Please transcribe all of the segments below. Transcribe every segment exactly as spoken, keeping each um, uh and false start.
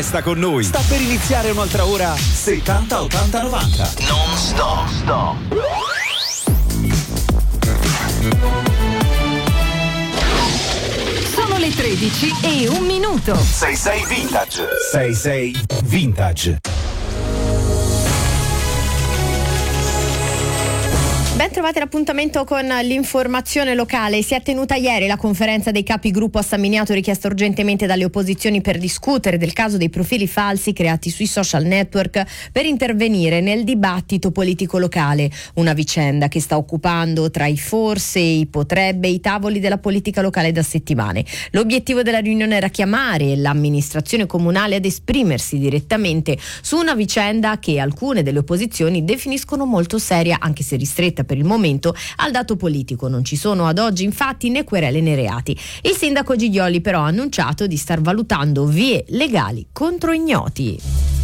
Resta con noi. Sta per iniziare un'altra ora settanta ottanta novanta. Non stop, stop. Sono le tredici e un minuto. sei sei Vintage. sei sei Vintage. Ben trovate l'appuntamento con l'informazione locale. Si è tenuta ieri la conferenza dei capigruppo a San Miniato, richiesta urgentemente dalle opposizioni per discutere del caso dei profili falsi creati sui social network per intervenire nel dibattito politico locale. Una vicenda che sta occupando tra i forse, i potrebbe, i tavoli della politica locale da settimane. L'obiettivo della riunione era chiamare l'amministrazione comunale ad esprimersi direttamente su una vicenda che alcune delle opposizioni definiscono molto seria, anche se ristretta per il momento al dato politico. Non ci sono ad oggi infatti né querele né reati. Il sindaco Giglioli però ha annunciato di star valutando vie legali contro ignoti.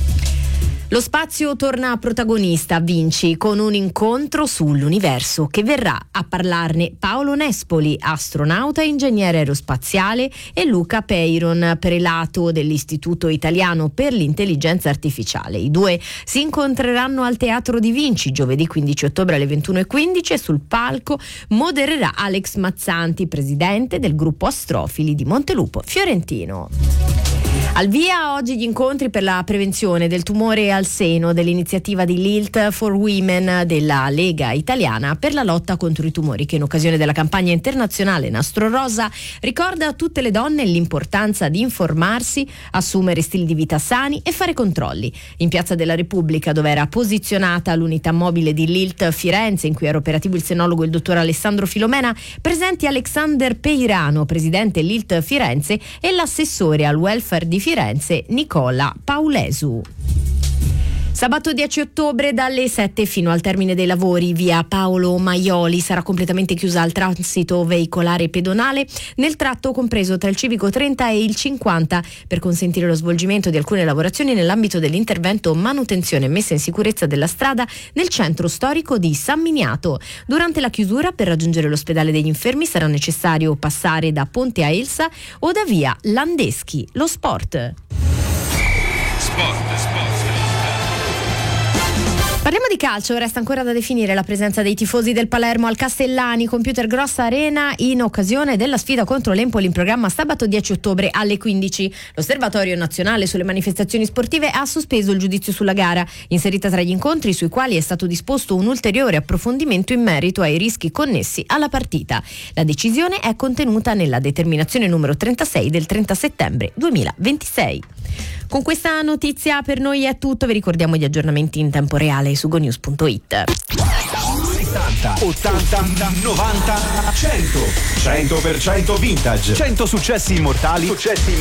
Lo spazio torna protagonista a Vinci con un incontro sull'universo che verrà a parlarne Paolo Nespoli, astronauta e ingegnere aerospaziale, e Luca Peiron, prelato dell'Istituto Italiano per l'Intelligenza Artificiale. I due si incontreranno al Teatro di Vinci giovedì quindici ottobre alle ventuno e quindici e sul palco modererà Alex Mazzanti, presidente del gruppo Astrofili di Montelupo Fiorentino. Al via oggi gli incontri per la prevenzione del tumore al seno dell'iniziativa di Lilt for Women della Lega Italiana per la lotta contro i tumori, che in occasione della campagna internazionale Nastro Rosa ricorda a tutte le donne l'importanza di informarsi, assumere stili di vita sani e fare controlli. In Piazza della Repubblica, dove era posizionata l'unità mobile di Lilt Firenze, in cui era operativo il senologo il dottor Alessandro Filomena, presenti Alexander Peirano, presidente Lilt Firenze, e l'assessore al welfare di Firenze Nicola Paulesu. Sabato dieci ottobre dalle sette fino al termine dei lavori via Paolo Maioli sarà completamente chiusa al transito veicolare pedonale nel tratto compreso tra il civico trenta e il cinquanta per consentire lo svolgimento di alcune lavorazioni nell'ambito dell'intervento manutenzione e messa in sicurezza della strada nel centro storico di San Miniato. Durante la chiusura, per raggiungere l'ospedale degli infermi sarà necessario passare da Ponte a Elsa o da via Landeschi. Lo sport. Sport, sport. Parliamo di calcio, resta ancora da definire la presenza dei tifosi del Palermo al Castellani Computer Gross Arena in occasione della sfida contro l'Empoli in programma sabato dieci ottobre alle quindici. L'Osservatorio Nazionale sulle Manifestazioni Sportive ha sospeso il giudizio sulla gara, inserita tra gli incontri sui quali è stato disposto un ulteriore approfondimento in merito ai rischi connessi alla partita. La decisione è contenuta nella determinazione numero trentasei del trenta settembre duemilaventisei. Con questa notizia per noi è tutto, vi ricordiamo gli aggiornamenti in tempo reale su gonews punto it. settanta, ottanta, novanta, cento. cento per cento vintage. cento successi immortali. Successi